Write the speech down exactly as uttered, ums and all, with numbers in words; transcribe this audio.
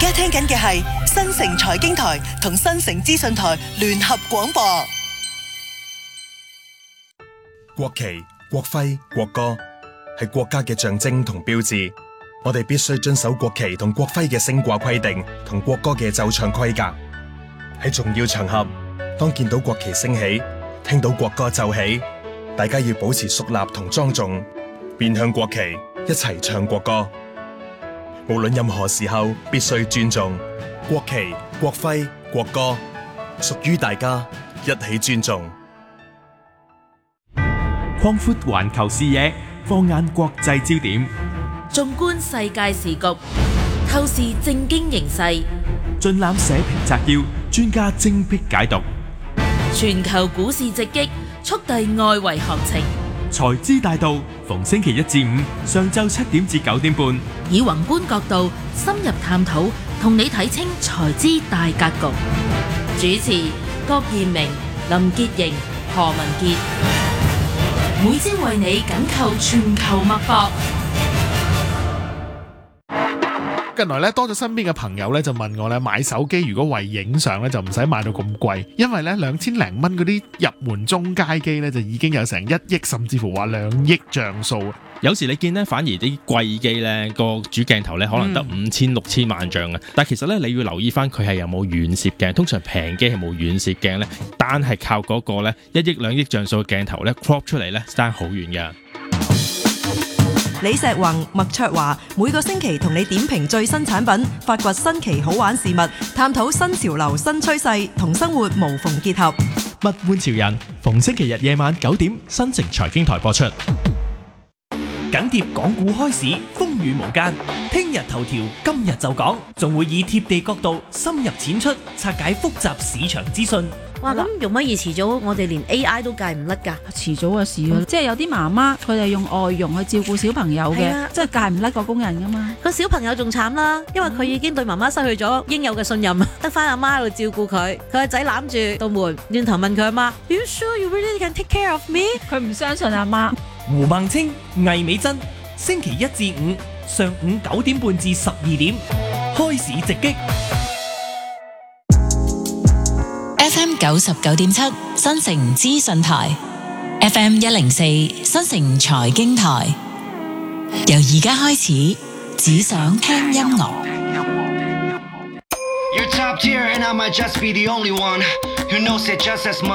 家聽緊嘅係新城財經台同新城資訊台聯合廣播。 國旗、國徽、國歌係國家嘅象徵同標誌，我哋必須遵守國旗同國徽嘅升掛規定同國歌嘅奏唱規格。喺重要場合，當見到國旗升起，聽到國歌奏起，大家要保持肅立同莊重，面向國旗，一齊唱國歌。無論任何時候，必須尊重國旗、國徽、國歌，屬於大家，一起尊重。 擴闊環球視野，放眼國際焦點， 縱觀世界時局，透視政經形勢， 盡覽社評摘要，專家精闢解讀。 全球股市直擊，速遞外圍行情。 財資大道，逢星期一至五上晝七點至九點半， 以宏觀角度深入探討，同你睇清財資大格局。主持郭彥明、林潔瑩、何文傑，每朝為你緊扣全球脈搏。 近來咧多咗身邊嘅朋友咧就問我咧買手機如果為影相咧就唔使買到咁貴，因為咧兩千零蚊嗰啲入門中階機咧就已經有成一億甚至乎話兩億像素。 有時你見咧反而啲貴機咧個主鏡頭咧可能得五千六千萬像嘅，但其實咧你要留意翻佢係有冇遠攝鏡，通常平機係冇遠攝鏡咧，單係靠嗰個咧一億兩億像素嘅鏡頭咧 crop 出嚟咧爭好遠嘅。 李石宏、麥卓華每個星期同你點評最新產品，發掘新奇好玩事物，探討新潮流新趨勢，同生活無縫結合。 物玩潮人，逢星期日夜晚九點，新城財經台播出。 緊貼港股開市，風雨無間。聽日頭條，今日就講，仲會以貼地角度深入淺出，拆解複雜市場資訊。 哇！咁容乜易遲早我哋連 A I 都戒唔甩㗎？ 遲早嘅事啦，嗯、即係有啲媽媽佢哋用外傭去照顧小朋友嘅，啊、即係戒唔甩個工人㗎嘛。 個小朋友仲慘啦，因為佢已經對媽媽失去咗應有嘅信任，得翻阿媽喺度照顧佢。佢個仔攬住道門，轉頭問佢阿媽 ：You sure you really can take care of me？ 佢唔相信阿媽。 胡孟青、魏美珍，星期一至五上午九點半至十二點，開市直擊。 F M 九十九點七新城資訊台 ，F M 一零四新城財經台，由而家開始，只想聽音樂。You're top tier and I might just be the only one who knows it just as much.